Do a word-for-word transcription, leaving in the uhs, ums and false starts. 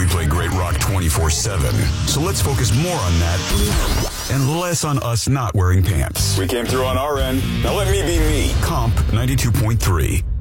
we play great rock twenty-four seven. So let's focus more on that and less on us not wearing pants. We came through on our end. Now let me be me. Comp ninety-two point three.